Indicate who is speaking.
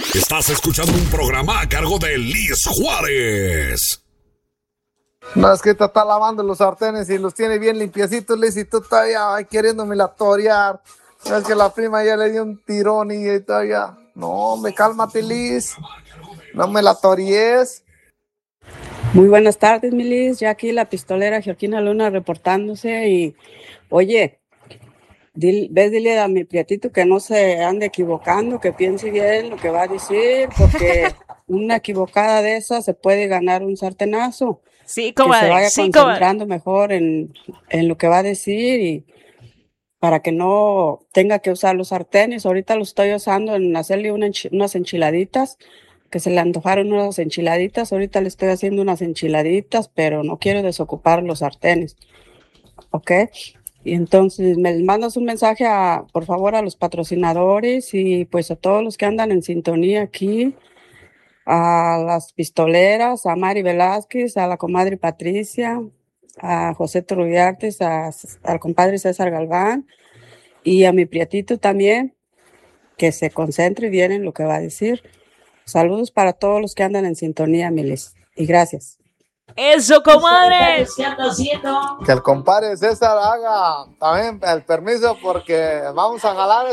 Speaker 1: Estás escuchando un programa a cargo de Liz Juárez.
Speaker 2: No, es que te está lavando los sartenes y los tiene bien limpiecitos, Liz, y tú todavía queriéndome la torear. No, es que la prima ya le dio un tirón y todavía... No, me cálmate, Liz. No me la tories.
Speaker 3: Muy buenas tardes, mi Liz. Ya aquí la pistolera Georgina Luna reportándose. Y, oye, dile a mi prietito que no se ande equivocando, que piense bien lo que va a decir, porque una equivocada de esas se puede ganar un sartenazo.
Speaker 4: Sí,
Speaker 3: Que se
Speaker 4: comadre.
Speaker 3: vaya
Speaker 4: Sí, comadre.
Speaker 3: concentrando mejor en lo que va a decir y para que no tenga que usar los sartenes. Ahorita lo estoy usando en hacerle unas enchiladitas, que se le antojaron unas enchiladitas. Ahorita le estoy haciendo unas enchiladitas, pero no quiero desocupar los sartenes, ¿ok? Y entonces me mandas un mensaje, por favor, a los patrocinadores y pues a todos los que andan en sintonía aquí, a las pistoleras, a Mari Velázquez, a la comadre Patricia, a José Turrubiartes, al compadre César Galván y a mi prietito también, que se concentre bien en lo que va a decir. Saludos para todos los que andan en sintonía, Miles, y gracias.
Speaker 4: ¡Eso, comadre!
Speaker 2: Que el compadre César haga también el permiso porque vamos a jalar